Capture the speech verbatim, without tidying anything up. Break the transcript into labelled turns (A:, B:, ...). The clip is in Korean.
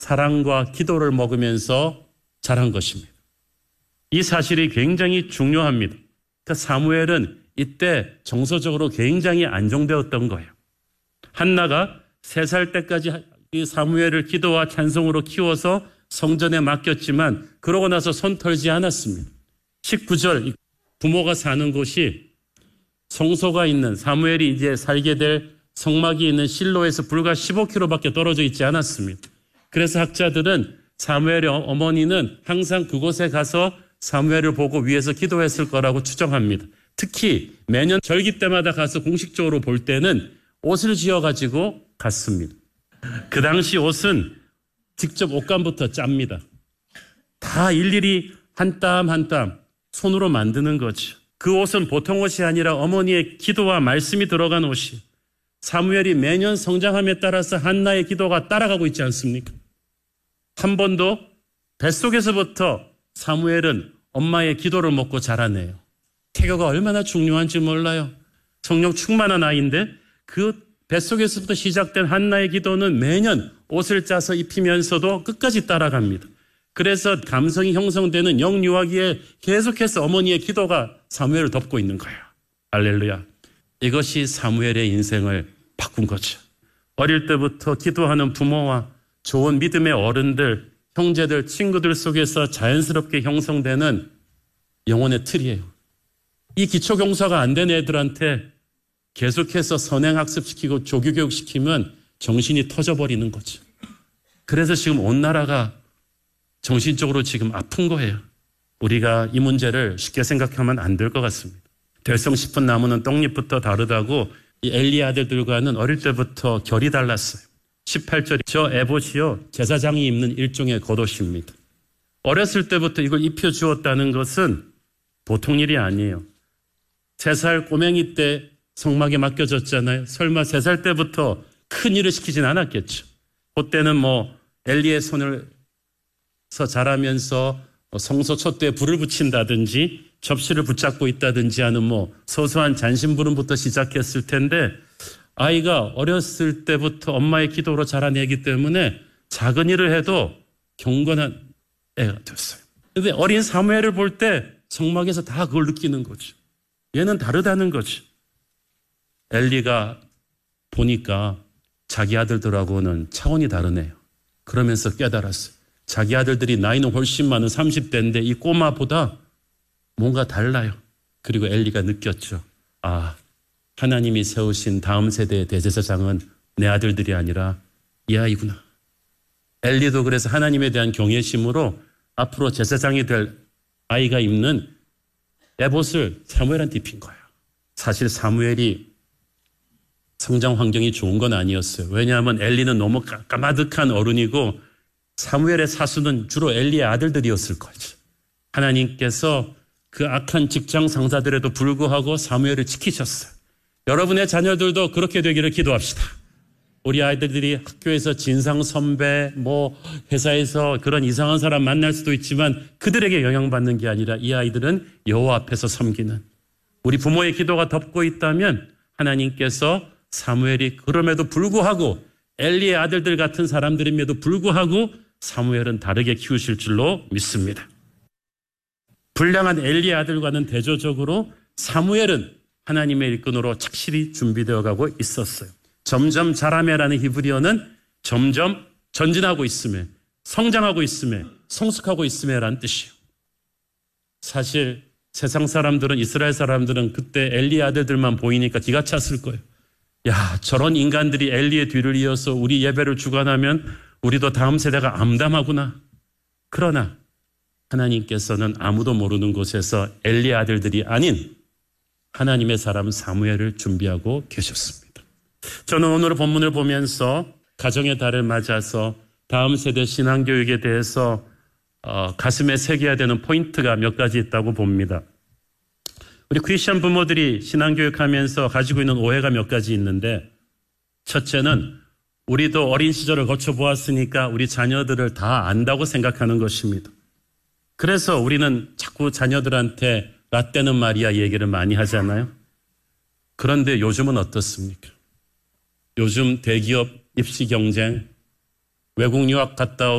A: 사랑과 기도를 먹으면서 자란 것입니다. 이 사실이 굉장히 중요합니다. 그러니까 사무엘은 이때 정서적으로 굉장히 안정되었던 거예요. 한나가 세 살 때까지 이 사무엘을 기도와 찬송으로 키워서 성전에 맡겼지만 그러고 나서 손 털지 않았습니다. 십구 절 부모가 사는 곳이 성소가 있는 사무엘이 이제 살게 될 성막이 있는 실로에서 불과 십오 킬로미터밖에 떨어져 있지 않았습니다. 그래서 학자들은 사무엘의 어머니는 항상 그곳에 가서 사무엘을 보고 위에서 기도했을 거라고 추정합니다. 특히 매년 절기 때마다 가서 공식적으로 볼 때는 옷을 지어가지고 갔습니다. 그 당시 옷은 직접 옷감부터 짭니다. 다 일일이 한 땀 한 땀 손으로 만드는 거죠. 그 옷은 보통 옷이 아니라 어머니의 기도와 말씀이 들어간 옷이 사무엘이 매년 성장함에 따라서 한나의 기도가 따라가고 있지 않습니까? 한 번도 뱃속에서부터 사무엘은 엄마의 기도를 먹고 자라네요. 태교가 얼마나 중요한지 몰라요. 성령 충만한 아이인데 그 뱃속에서부터 시작된 한나의 기도는 매년 옷을 짜서 입히면서도 끝까지 따라갑니다. 그래서 감성이 형성되는 영유아기에 계속해서 어머니의 기도가 사무엘을 덮고 있는 거예요. 할렐루야. 이것이 사무엘의 인생을 바꾼 거죠. 어릴 때부터 기도하는 부모와 좋은 믿음의 어른들, 형제들, 친구들 속에서 자연스럽게 형성되는 영혼의 틀이에요. 이 기초경사가 안 된 애들한테 계속해서 선행학습시키고 조교교육시키면 정신이 터져버리는 거죠. 그래서 지금 온 나라가 정신적으로 지금 아픈 거예요. 우리가 이 문제를 쉽게 생각하면 안 될 것 같습니다. 될성 싶은 나무는 떡잎부터 다르다고 이 엘리 아들들과는 어릴 때부터 결이 달랐어요. 십팔 절 저 에봇이요 제사장이 입는 일종의 겉옷입니다. 어렸을 때부터 이걸 입혀주었다는 것은 보통 일이 아니에요. 세 살 꼬맹이 때 성막에 맡겨졌잖아요. 설마 세 살 때부터 큰 일을 시키진 않았겠죠. 그때는 뭐 엘리의 손을 서 자라면서 성소 촛대에 불을 붙인다든지 접시를 붙잡고 있다든지 하는 뭐 소소한 잔심부름부터 시작했을 텐데 아이가 어렸을 때부터 엄마의 기도로 자라내기 때문에 작은 일을 해도 경건한 애가 됐어요. 그런데 어린 사무엘을 볼 때 성막에서 다 그걸 느끼는 거죠. 얘는 다르다는 거죠. 엘리가 보니까 자기 아들들하고는 차원이 다르네요. 그러면서 깨달았어요. 자기 아들들이 나이는 훨씬 많은 삼십 대인데 이 꼬마보다 뭔가 달라요. 그리고 엘리가 느꼈죠. 아, 하나님이 세우신 다음 세대의 대제사장은 내 아들들이 아니라 이 아이구나. 엘리도 그래서 하나님에 대한 경외심으로 앞으로 제사장이 될 아이가 입는 에봇을 사무엘한테 입힌 거예요. 사실 사무엘이 성장 환경이 좋은 건 아니었어요. 왜냐하면 엘리는 너무 까마득한 어른이고 사무엘의 사수는 주로 엘리의 아들들이었을 거죠. 하나님께서 그 악한 직장 상사들에도 불구하고 사무엘을 지키셨어요. 여러분의 자녀들도 그렇게 되기를 기도합시다. 우리 아이들이 학교에서 진상 선배, 뭐 회사에서 그런 이상한 사람 만날 수도 있지만 그들에게 영향받는 게 아니라 이 아이들은 여호와 앞에서 섬기는 우리 부모의 기도가 덮고 있다면 하나님께서 사무엘이 그럼에도 불구하고 엘리의 아들들 같은 사람들임에도 불구하고 사무엘은 다르게 키우실 줄로 믿습니다. 불량한 엘리의 아들과는 대조적으로 사무엘은 하나님의 일꾼으로 착실히 준비되어 가고 있었어요. 점점 자라매라는 히브리어는 점점 전진하고 있음에, 성장하고 있음에, 성숙하고 있음에라는 뜻이에요. 사실 세상 사람들은, 이스라엘 사람들은 그때 엘리의 아들들만 보이니까 기가 찼을 거예요. 야, 저런 인간들이 엘리의 뒤를 이어서 우리 예배를 주관하면 우리도 다음 세대가 암담하구나. 그러나 하나님께서는 아무도 모르는 곳에서 엘리의 아들들이 아닌 하나님의 사람 사무엘을 준비하고 계셨습니다. 저는 오늘 본문을 보면서 가정의 달을 맞아서 다음 세대 신앙교육에 대해서 어, 가슴에 새겨야 되는 포인트가 몇 가지 있다고 봅니다. 우리 크리스천 부모들이 신앙교육하면서 가지고 있는 오해가 몇 가지 있는데, 첫째는 우리도 어린 시절을 거쳐보았으니까 우리 자녀들을 다 안다고 생각하는 것입니다. 그래서 우리는 자꾸 자녀들한테 라떼는 마리아 얘기를 많이 하잖아요. 그런데 요즘은 어떻습니까? 요즘 대기업 입시 경쟁, 외국 유학 갔다